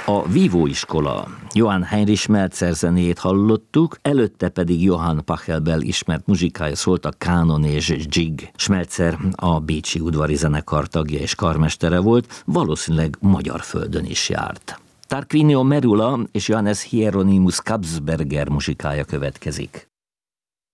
A vívóiskola, Johann Heinrich Schmelzer zenéjét hallottuk, előtte pedig Johann Pachelbel ismert muzsikája szólt, a kánon és jig. Schmelzer a bécsi udvari zenekar tagja és karmestere volt, valószínűleg magyar földön is járt. Tarquinio Merula és Johannes Hieronymus Kabsberger muzsikája következik.